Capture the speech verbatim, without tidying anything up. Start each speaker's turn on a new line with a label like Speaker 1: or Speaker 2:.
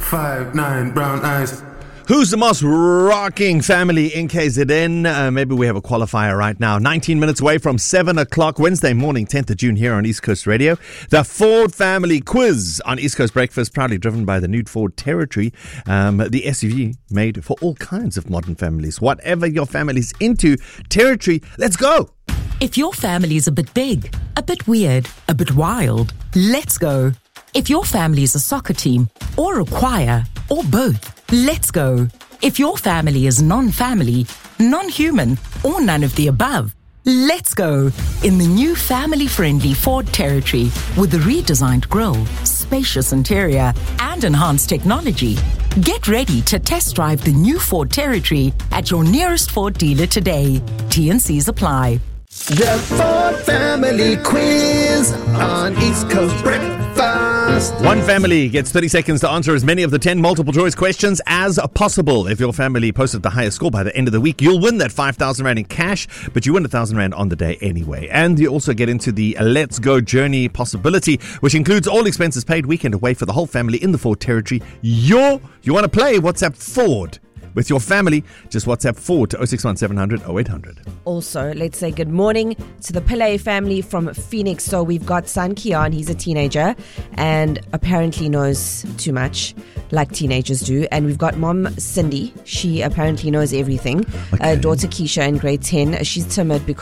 Speaker 1: five, nine, brown eyes.
Speaker 2: Who's the most rocking family in K Z N? Uh, maybe we have a qualifier right now. nineteen minutes away from seven o'clock, Wednesday morning, tenth of June here on East Coast Radio. The Ford Family Quiz on East Coast Breakfast, proudly driven by the new Ford Territory. Um, the S U V made for all kinds of modern families. Whatever your family's into, Territory, let's go.
Speaker 3: If your family's a bit big, a bit weird, a bit wild, let's go. If your family is a soccer team, or a choir, or both, let's go. If your family is non-family, non-human, or none of the above, let's go in the new family-friendly Ford Territory with the redesigned grille, spacious interior, and enhanced technology. Get ready to test drive the new Ford Territory at your nearest Ford dealer today. T and C's apply.
Speaker 2: The Ford Family Quiz on East Coast Breakfast. One family gets thirty seconds to answer as many of the ten multiple choice questions as possible. If your family posted the highest score by the end of the week, you'll win that five thousand rand in cash, but you win one thousand rand on the day anyway. And you also get into the Let's Go Journey possibility, which includes all expenses paid weekend away for the whole family in the Ford Territory. You're, you want to play? WhatsApp Ford with your family. Just WhatsApp Ford to oh six one seven hundred oh eight hundred.
Speaker 4: Also, let's say good morning to the Pillay family from Phoenix. So we've got son Kian, he's a teenager and apparently knows too much, like teenagers do. And we've got mom Cindy, she apparently knows everything. Okay. Uh, daughter Keisha in grade ten, she's timid because